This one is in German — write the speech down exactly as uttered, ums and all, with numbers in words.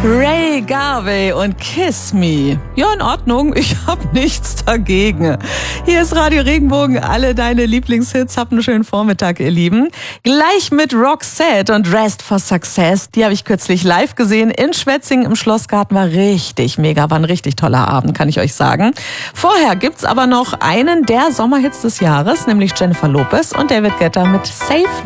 Ray Garvey und Kiss Me. Ja, in Ordnung, ich hab nichts dagegen. Hier ist Radio Regenbogen, alle deine Lieblingshits. Habt einen schönen Vormittag, ihr Lieben. Gleich mit Roxette und Dressed for Success. Die habe ich kürzlich live gesehen in Schwetzingen im Schlossgarten. War richtig mega, war ein richtig toller Abend, kann ich euch sagen. Vorher gibt's aber noch einen der Sommerhits des Jahres, nämlich Jennifer Lopez und David Guetta mit Save Me.